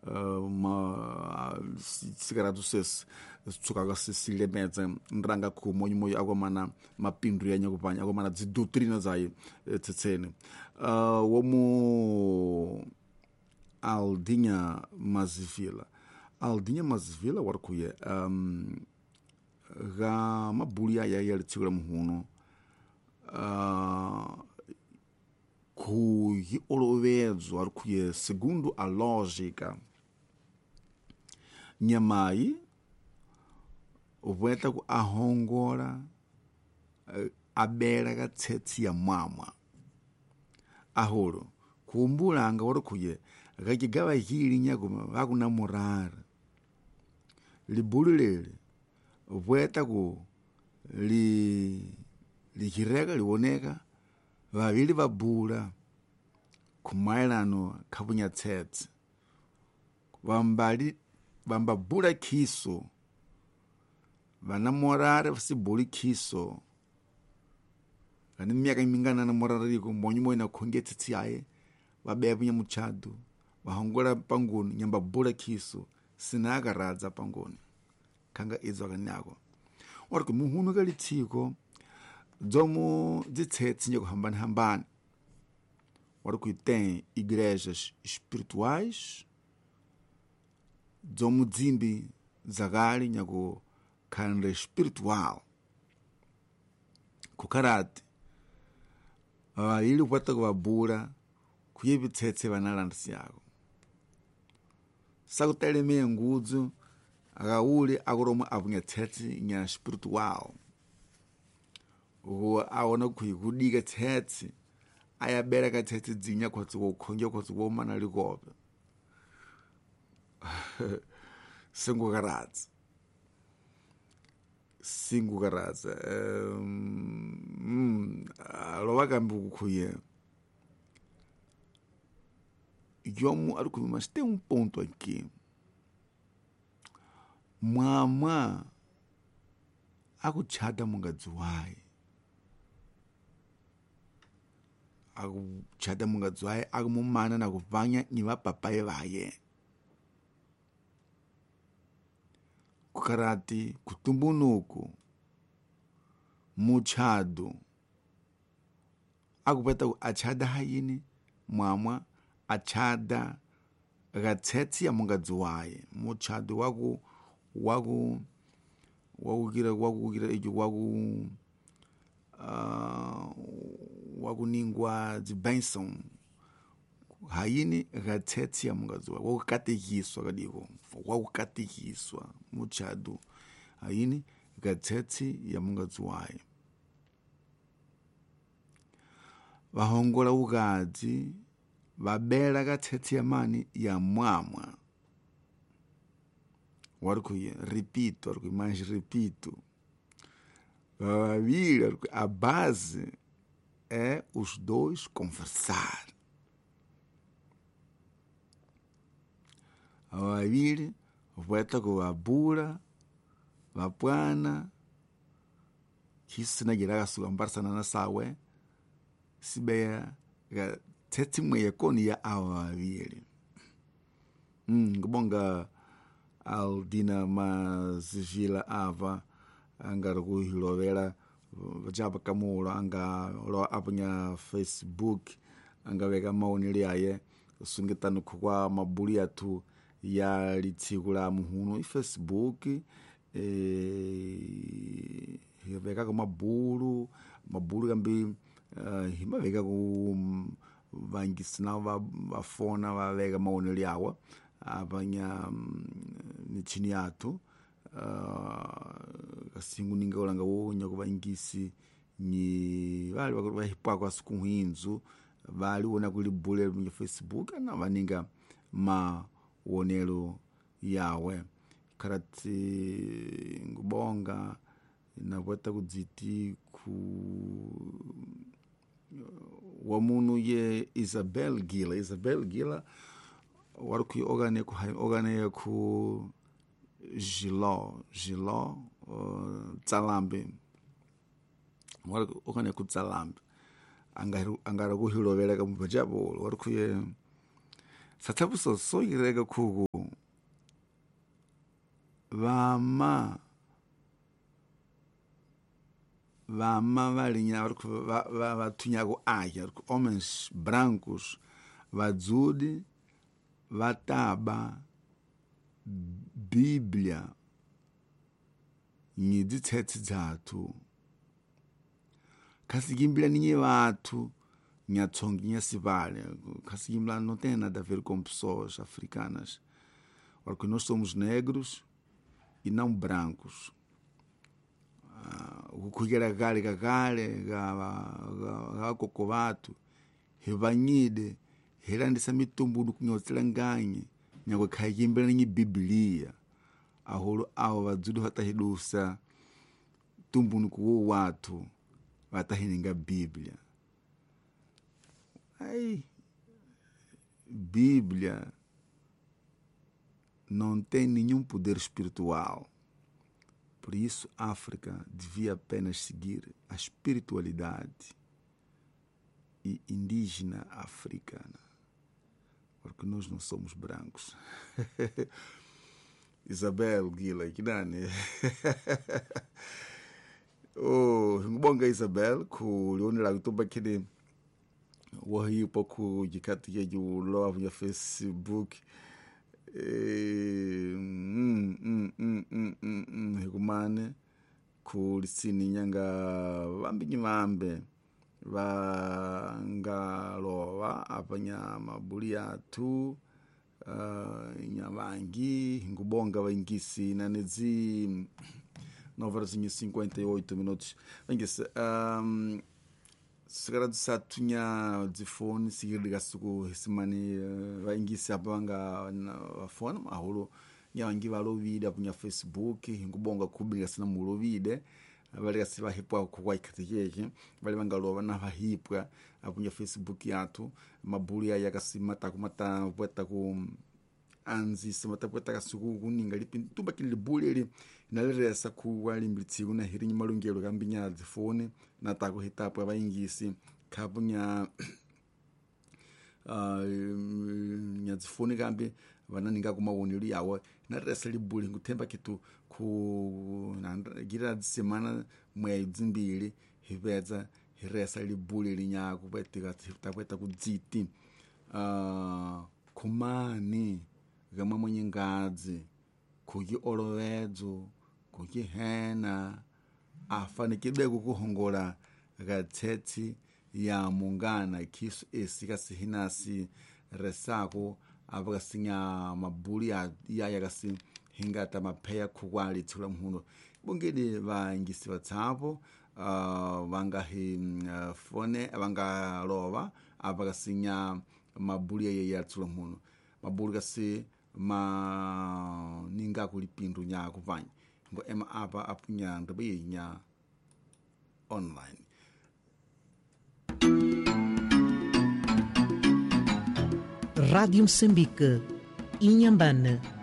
sikaratu sesi sitsukaka sisilemedza nranga khumo nyumoyo akwamana mapindu ya nyakupanya akwamana dzidoctrina zayi tsetsene womu Aldinha Mazivila wari kuye ga mabuli aya yalitsikula muhuno ku olovedzo ari kuye segundo a lógica nyamayi vueta ku ahongola abela ka tsetsi ya mwamwa aholo kuumbulanga wari kuye gakigava hili nyakuma vakunamurara libulu leli vueta ku lihireka liwoneka vavili vabula kumaelano khavunya tsetsi vambabula khiso vanamorare vasibuli khiso kani miaka mingana namorariko mbonyumo ina khonge tsitsi yaye vabevunya muchadu vahongola pangoni nyambabula khiso sinakaradza pangoni khanga idzo kanyako oriko muhunu kalitsiko dzomo dzitsetsi nje kuhambana oriko tem igrejas espirituais dzomo dzimbi zakali nyako khandre espiritual kukarati ili kwata kubabula kuye vitsetse vanalandisi yako sakutelemea ngudzu akauli akuroma avunya tsetsi nya espiritual aona kudika tsetsi ayabereka tsetsi dzinya khotsi wokhonge khotsi womana likope singukaradza lova kambi kukhuye yomu ari kuvi mas tem ponto aqui mwamwa akuchada mungadzi waye akumumana nakuvanya ni vapapai vaye kukarati kutumbunuku muchado akupeta achada hayini mwamwa achada gatsetsi ya mungadzi waye muchado wakuningwa dzibenson hayini gatsetsi ya mungadzi waye wakukatekiswa kadiko wakukatekiswa muchado hayini gatsetsi ya mungadzi waye vahongola ukadzi vabela gatsetsi ya mani ya mwamwa warikuye repito warikuye mais repito vavili warikuye a base é os dois conversar vavili vueta kuvabula vapwana kisinagira kasuka mbarisana na sawe sibeya gatsetsi mwe yakoni ya awa vavili ngubonga Aldina Mazivila ava angari kuhilovela vachapa kamulo anga lo apunya Facebook angaveka maoneli yaye sungitano kwa mabuli atu ya litsiku la muhuno Facebook veka kwa mabulu kambi himaveka ku vangisina vafona vaveka maoneli yawa apanya michini yatu kasingu ninga olanga wonya kuvangisi ni vali vahipa kwa siku hinzu vali wona kuli bule mu Facebook na vaninga maonelo yawe karati ngubonga navota kudziti ku wamunu ye Isabel Gila wari kuogane ku Gilo Tsalambi wari ogane ku Tsalambi angara kuhilovela kamubajabo wari kuye satsabuso so irega kugu vama valinya vatunyago aya homens brancos vadzudi vataba Bíblia nyidzi tsetse dzatu kasigimbila ninye vatu nyatsongi nyasivale kasigimbila não tem nada a ver com pessoas africanas porque nós somos negros e não brancos. Ukugera gale ga kokovatu hevanyide herandisa mitumbudu kunyotselanganye nyakwe khayimbela ni Biblia aholo awo vadzudi vatahidusa tumbunu kuwo watu vatahininga Bíblia. Ai, Bíblia não tem nenhum poder espiritual. Por isso, a África devia apenas seguir a espiritualidade indígena africana. Porque nós não somos brancos. Isabel Gila, que dane. Oh, ngibonga Isabel ku lionela kutoba kide wahi poku jikati ya ju love ya Facebook. Hikumane ku lisini nyanga vambinyi vambe vangalova apanya mabuli atu nyavangi ngubonga vaingisi nanezi 9:58 minutos vaingisi sigara disatunya dzifoni sigirdiga suku hisimani vaingisi apa vanga vafona maholo nyavangi valovide apunya Facebook ngubonga kubiga sina mulovide vali kasi vahipwa kuwaikatijeki vali vangalova na vahipwa apunya Facebook yatu mabuli ya kasi mata vweta ku anzi semata vweta kasuku kuninga lipi tumba kili buli ili naleresa kuwali mbilitsiku na hirinyi malungelo kambinya dzifoni na tako hitapwa vaingisi kapunya nyadzifoni kambi vananinga kumawoneli yawo naresa libuli ngutemba kitu ku gira semana mwezi mbili hivedza hiresa libuli linyaku vetika tapweta kudziti kumani gama mwenye ngadzi kuki olovedzo kuki hena afanikide kukuhongola gatsetsi ya mungana kisu esikasi hinasi resako avakasinya mabuli ya yakasi hingata mapeya kuwali tsula mhuno bongede vaingisi vatsapo vangahi fone vangalova avakasinya mabuli ya tsula mhuno mabuli kasi ninga kulipindu nya kuvanya ngo ema apa apunya ndabe nya online. Rádio Moçambique, Inhambane